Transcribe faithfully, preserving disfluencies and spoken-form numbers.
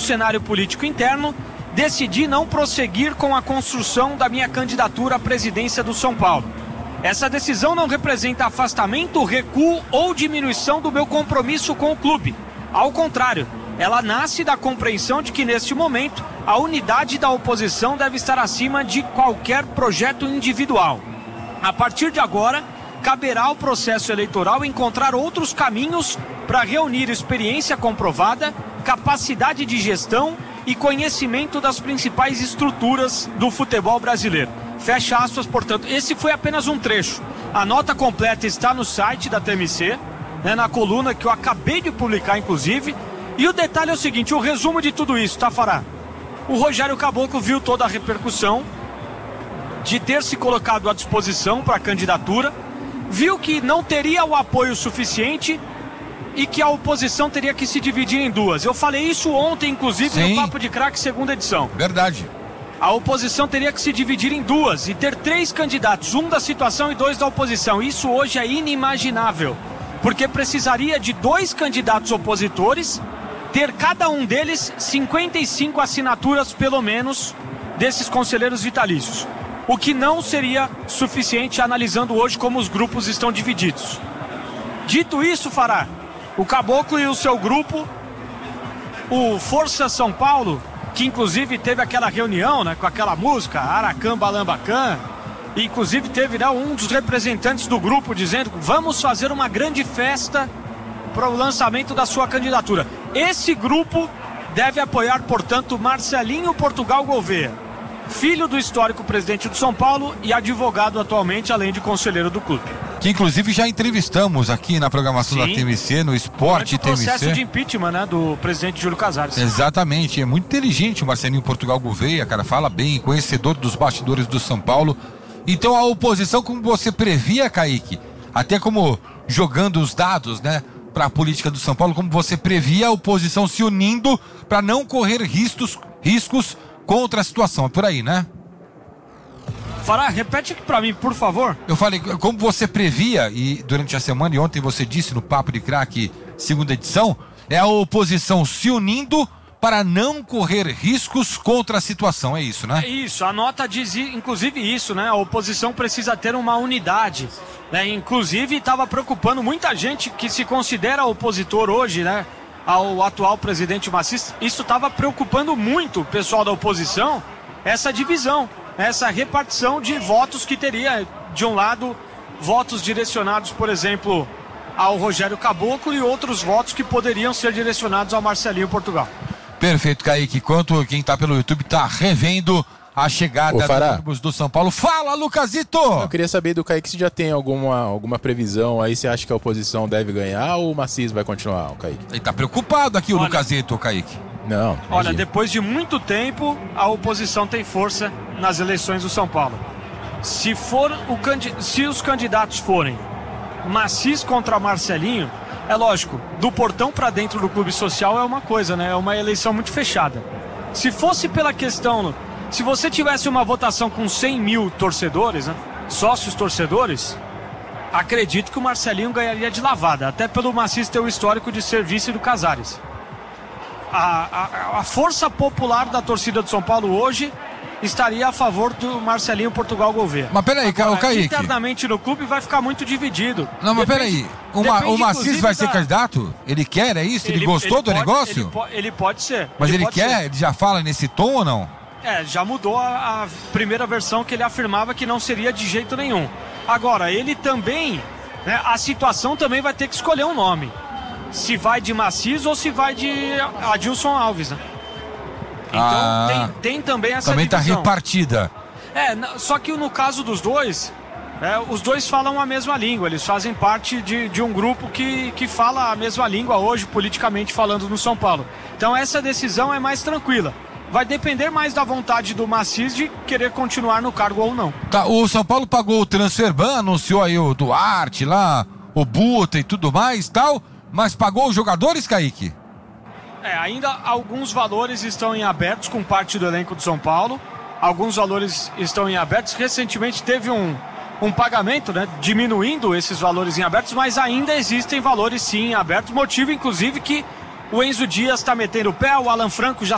cenário político interno, decidi não prosseguir com a construção da minha candidatura à presidência do São Paulo. Essa decisão não representa afastamento, recuo ou diminuição do meu compromisso com o clube. Ao contrário, ela nasce da compreensão de que, neste momento, a unidade da oposição deve estar acima de qualquer projeto individual. A partir de agora, caberá ao processo eleitoral encontrar outros caminhos para reunir experiência comprovada, capacidade de gestão e conhecimento das principais estruturas do futebol brasileiro. Fecha aspas, portanto, esse foi apenas um trecho. A nota completa está no site da T M C, né, na coluna que eu acabei de publicar, inclusive. E o detalhe é o seguinte, o resumo de tudo isso, tá, Fará? O Rogério Caboclo viu toda a repercussão de ter se colocado à disposição para a candidatura, viu que não teria o apoio suficiente e que a oposição teria que se dividir em duas. Eu falei isso ontem, inclusive, Sim. no Papo de Craque, segunda edição. Verdade. A oposição teria que se dividir em duas e ter três candidatos, um da situação e dois da oposição. Isso hoje é inimaginável, porque precisaria de dois candidatos opositores, ter cada um deles cinquenta e cinco assinaturas, pelo menos, desses conselheiros vitalícios. O que não seria suficiente, analisando hoje como os grupos estão divididos. Dito isso, Fará, o Caboclo e o seu grupo, o Força São Paulo, que inclusive teve aquela reunião, né, com aquela música, Aracam Balambacã, e inclusive teve, né, um dos representantes do grupo dizendo: vamos fazer uma grande festa para o lançamento da sua candidatura. Esse grupo deve apoiar, portanto, Marcelinho Portugal Gouveia, filho do histórico presidente do São Paulo e advogado atualmente, além de conselheiro do clube. Que inclusive já entrevistamos aqui na programação Sim. da T M C, no Esporte T M C. O processo de impeachment, né, do presidente Júlio Casares. Exatamente, é muito inteligente o Marcelinho Portugal Gouveia, cara, fala bem, conhecedor dos bastidores do São Paulo. Então a oposição, como você previa, Kaique, até como jogando os dados, né, para a política do São Paulo, como você previa, a oposição se unindo para não correr riscos, riscos contra a situação, é por aí, né? Fará, repete aqui pra mim, por favor. Eu falei, como você previa, e durante a semana, e ontem você disse no Papo de Craque, segunda edição, é a oposição se unindo para não correr riscos contra a situação, é isso, né? É isso, a nota diz inclusive isso, né? A oposição precisa ter uma unidade, né? Inclusive estava preocupando muita gente que se considera opositor hoje, né, ao atual presidente Maciz. Isso estava preocupando muito o pessoal da oposição, essa divisão, essa repartição de votos que teria, de um lado, votos direcionados, por exemplo, ao Rogério Caboclo e outros votos que poderiam ser direcionados ao Marcelinho Portugal. Perfeito, Kaique. Enquanto quem está pelo YouTube está revendo a chegada do ônibus do São Paulo. Fala, Lucasito! Eu queria saber do Kaique se já tem alguma, alguma previsão aí, você acha que a oposição deve ganhar ou o Maciz vai continuar, o Kaique? Ele está preocupado aqui, Olha... o Lucasito, Kaique. Não. Olha, imagina. Depois de muito tempo, a oposição tem força nas eleições do São Paulo. Se, for o candi... Se os candidatos forem Maciz contra Marcelinho, é lógico, do portão para dentro do clube social é uma coisa, né? É uma eleição muito fechada. Se fosse pela questão, se você tivesse uma votação com cem mil torcedores, né, sócios torcedores, acredito que o Marcelinho ganharia de lavada, até pelo Maciz ter o histórico de ser vice do Casares. A, a, a força popular da torcida do São Paulo hoje estaria a favor do Marcelinho Portugal Gouveia. Mas peraí, Agora, o Kaique. internamente no clube vai ficar muito dividido. Não, mas depende, peraí. Uma, o Maciz vai da... ser candidato? Ele quer, é isso? Ele, ele gostou ele do pode, negócio? Ele, po ele pode ser. Mas ele, ele quer? Ser. Ele já fala nesse tom ou não? É, já mudou a, a primeira versão que ele afirmava que não seria de jeito nenhum. Agora, ele também, né, a situação também vai ter que escolher um nome. Se vai de Maciz ou se vai de Adilson Alves, né? Então ah, tem, tem também essa também divisão. Também tá repartida. É, só que no caso dos dois, é, os dois falam a mesma língua. Eles fazem parte de, de um grupo que, que fala a mesma língua hoje, politicamente falando, no São Paulo. Então essa decisão é mais tranquila. Vai depender mais da vontade do Maciz de querer continuar no cargo ou não. Tá, o São Paulo pagou o Transferban, anunciou aí o Duarte lá, o Buta e tudo mais e tal, mas pagou os jogadores, Kaique? É, ainda alguns valores estão em abertos com parte do elenco do São Paulo. Alguns valores estão em abertos. Recentemente teve um, um pagamento, né, diminuindo esses valores em abertos, mas ainda existem valores sim em abertos. Motivo, inclusive, que o Enzo Dias está metendo o pé, o Alan Franco já